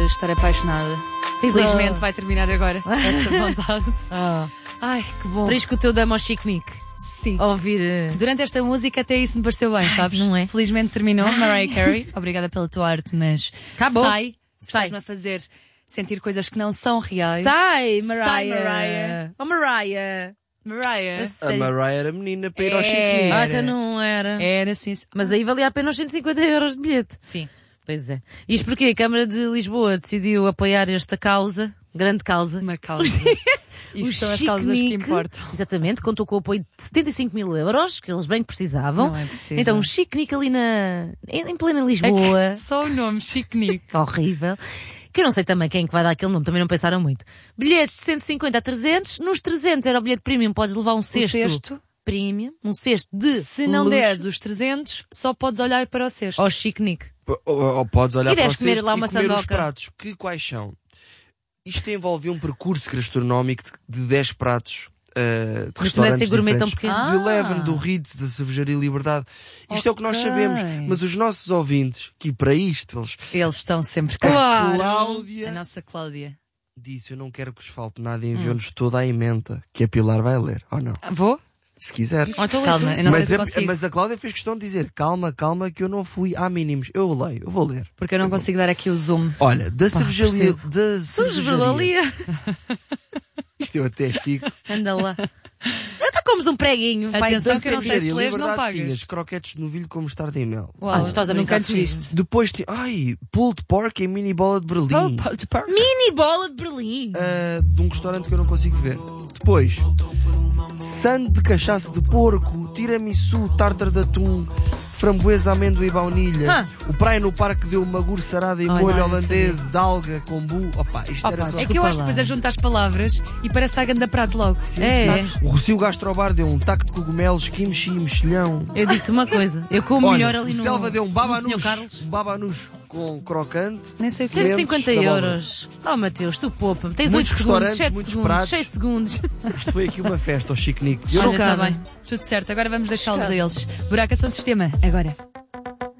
estar apaixonada. Felizmente vai terminar agora essa vontade. Ai, que bom. Por isso que o teu dama ao Chic-Nick. Sim. Ouvir. Durante esta música até isso me pareceu bem, sabes? Não é? Felizmente terminou. Mariah Carey, obrigada pela tua arte, mas Acabou. sai. Estás-me a fazer sentir coisas que não são reais. Sai, Mariah. Sai, Mariah. Oh, Mariah. Mariah. A Mariah era menina para ir ao É. Chic-Nick. Ah, então não era. Era sim. Mas aí valia a pena os 150 euros de bilhete. Sim. Pois é. Isto porque a Câmara de Lisboa decidiu apoiar esta causa, grande causa. Uma causa. Isto são as causas que Chic-Nick, importam. Exatamente, contou com o apoio de 75 mil euros, que eles bem que precisavam. Não é possível. Então, um Chic-Nick ali em plena Lisboa. Só o nome, Chic-Nick. Horrível. Que eu não sei também quem é que vai dar aquele nome, também não pensaram muito. Bilhetes de 150 a 300, nos 300 era o bilhete premium, podes levar um cesto. Premium, um cesto de Se não luxo deres os 300, só podes olhar para o cesto. ao Chic-Nick. Ou podes olhar E para o deves comer cesto lá e uma comer os sandoca. pratos. Quais são? Isto envolve um percurso gastronómico de 10 pratos de Mas não restaurantes deve ser gourmet tão diferentes. pequeno. Do Eleven, do Ritz, da Cervejaria Liberdade. Isto é o que nós Ok. sabemos. Mas os nossos ouvintes, que para isto eles... Eles estão sempre cá. Claro. A Cláudia nossa Cláudia. disse, eu não quero que vos falte nada, enviou-nos toda a ementa que a Pilar vai ler. Ou não? Vou? Se quiser. Então, Calma, eu não sei Mas, se consigo. mas a Cláudia fez questão de dizer, calma, que eu não fui há mínimos. Eu leio, eu vou ler. Porque eu não consigo dar aqui o zoom. Olha, da cervejaria... percebo. Da cervejaria. Cervejaria. Isto eu até fico... Anda lá. Então comes um preguinho. pai, Atenção da que eu não sei Cervejaria se lês, não Liberdade pagas. tinhas croquetes de novilho com mostarda e mel. Uau, tu estás a nunca brincar te comigo. viste. Depois tinha... pulled pork em mini bola de Berlim. Mini bola de Berlim. De um restaurante que eu não consigo ver. Depois, sando de cachaça de porco, tiramisu, tártaro de atum, framboesa, amêndoa e baunilha. O Praia no Parque deu uma gursarada em Ai, molho não, holandês de alga, kombu. Opa, isto era só... É que eu acho que lá. depois a juntar as palavras e parece que está a ganda prato logo. É. O Rocio Gastrobar deu um taco de cogumelos, kimchi e mexilhão. Eu digo-te uma coisa. Eu como melhor Olha, ali o no... Selva deu um no babanus, Sr. Carlos. com crocante. Nem sei o que é. sementes 150 de abóbora. euros. Oh, Mateus, tu poupa-me. Tens 8 Muitos segundos, restaurantes, 7 muitos segundos, pratos. 6 segundos. Isto foi aqui uma festa ao Chic-Nick. Eu Olha, não está Chocada. bem. Tudo certo. Agora vamos deixá-los a eles. Buraco Ação Sistema. Agora.